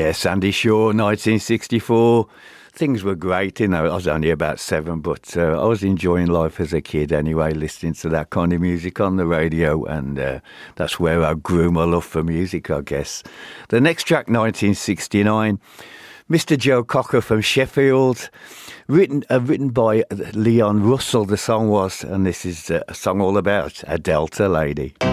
Yeah, Sandy Shore, 1964. Things were great, you know. I was only about 7, but I was enjoying life as a kid anyway, listening to that kind of music on the radio, and that's where I grew my love for music, I guess. The next track, 1969, Mr. Joe Cocker from Sheffield, written by Leon Russell, the song was, and this is a song all about a Delta lady.